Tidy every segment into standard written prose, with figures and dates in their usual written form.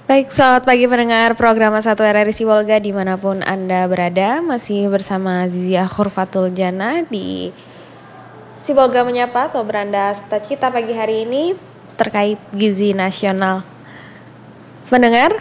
Baik, selamat pagi pendengar program Satu RRI Sibolga dimanapun Anda berada. Masih bersama Zizia Khurfatul Jana di Sibolga Menyapa atau beranda kita pagi hari ini terkait gizi nasional. Mendengar?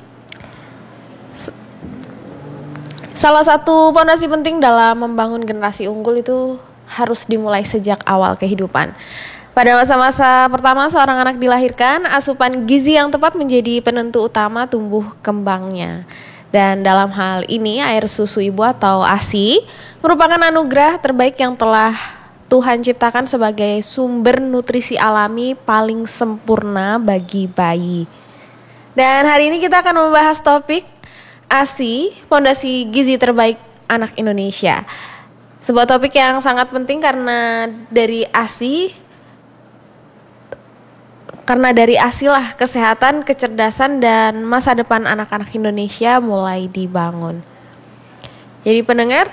Salah satu fondasi penting dalam membangun generasi unggul itu harus dimulai sejak awal kehidupan. Pada masa-masa pertama seorang anak dilahirkan, asupan gizi yang tepat menjadi penentu utama tumbuh kembangnya. Dan dalam hal ini air susu ibu atau ASI merupakan anugerah terbaik yang telah Tuhan ciptakan sebagai sumber nutrisi alami paling sempurna bagi bayi. Dan hari ini kita akan membahas topik ASI, Fondasi Gizi Terbaik Anak Indonesia. Sebuah topik yang sangat penting karena dari ASI lah kesehatan, kecerdasan, dan masa depan anak-anak Indonesia mulai dibangun. Jadi pendengar,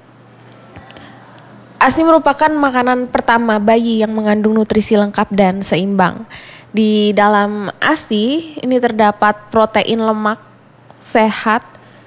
ASI merupakan makanan pertama bayi yang mengandung nutrisi lengkap dan seimbang. Di dalam ASI ini terdapat protein lemak sehat.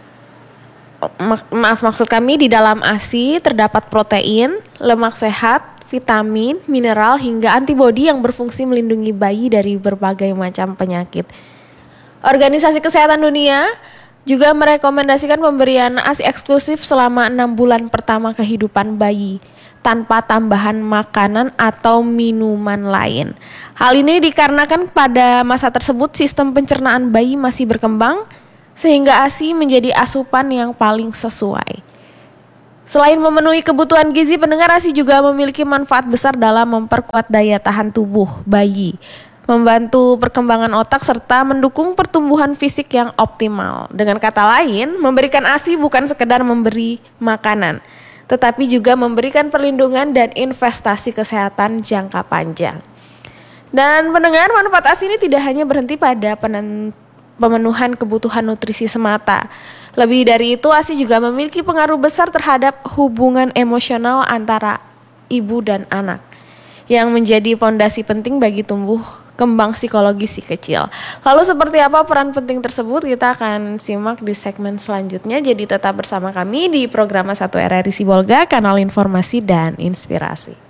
Maksud kami di dalam ASI terdapat protein, lemak sehat, vitamin, mineral, hingga antibodi yang berfungsi melindungi bayi dari berbagai macam penyakit. Organisasi Kesehatan Dunia juga merekomendasikan pemberian ASI eksklusif selama 6 bulan pertama kehidupan bayi tanpa tambahan makanan atau minuman lain. Hal ini dikarenakan pada masa tersebut sistem pencernaan bayi masih berkembang sehingga ASI menjadi asupan yang paling sesuai. Selain memenuhi kebutuhan gizi, pendengar, ASI juga memiliki manfaat besar dalam memperkuat daya tahan tubuh bayi, membantu perkembangan otak, serta mendukung pertumbuhan fisik yang optimal. Dengan kata lain, memberikan ASI bukan sekedar memberi makanan, tetapi juga memberikan perlindungan dan investasi kesehatan jangka panjang. Dan pendengar, manfaat ASI ini tidak hanya berhenti pada pemenuhan kebutuhan nutrisi semata. Lebih dari itu, ASI juga memiliki pengaruh besar terhadap hubungan emosional antara ibu dan anak, yang menjadi fondasi penting bagi tumbuh kembang psikologis si kecil. Lalu seperti apa peran penting tersebut? Kita akan simak di segmen selanjutnya. Jadi tetap bersama kami di program Satu RRI Sibolga, kanal informasi dan inspirasi.